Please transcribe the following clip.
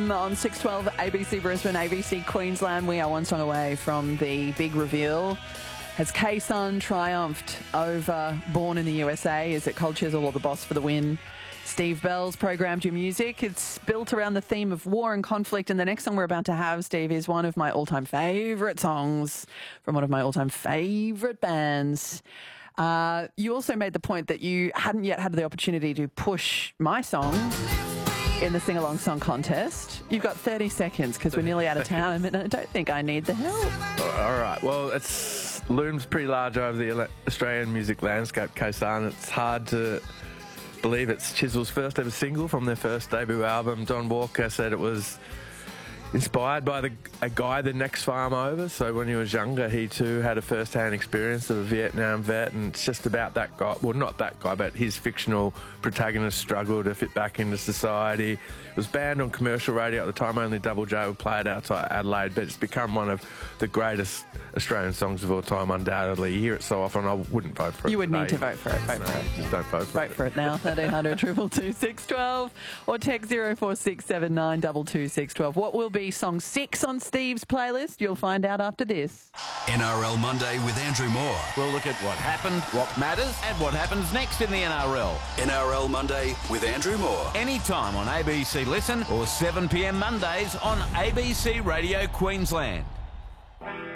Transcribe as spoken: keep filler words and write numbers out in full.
M on six twelve A B C Brisbane, A B C Queensland. We are one song away from the big reveal. Has K-Sun triumphed over Born in the U S A? Is it Cold Chisel or The Boss for the win? Steve Bell's programmed your music. It's built around the theme of war and conflict, and the next song we're about to have, Steve, is one of my all-time favourite songs from one of my all-time favourite bands. Uh, you also made the point that you hadn't yet had the opportunity to push my song in the sing-along song contest. You've got thirty seconds because we're nearly out of time and I don't think I need the help. All right. Well, it's looms pretty large over the Australian music landscape, K-Sun. It's hard to believe it's Chisel's first ever single from their first debut album. Don Walker said it was inspired by the, a guy the next farm over. So when he was younger, he too had a first-hand experience of a Vietnam vet, and it's just about that guy. Well, not that guy, but his fictional protagonist struggle to fit back into society. It was banned on commercial radio at the time. Only Double J would play it outside Adelaide, but it's become one of the greatest Australian songs of all time, undoubtedly. You hear it so often, I wouldn't vote for it. You would today. need to vote for it. Vote no, for it. Just don't vote for vote it. for it now. thirteen hundred, two two two, six one two or text zero four six seven nine two two six one two. What will be song six on Steve's playlist? You'll find out after this. N R L Monday with Andrew Moore. We'll look at what happened, what matters, and what happens next in the N R L. N R L Monday with Andrew Moore. Anytime on A B C Listen or seven p m Mondays on A B C Radio Queensland.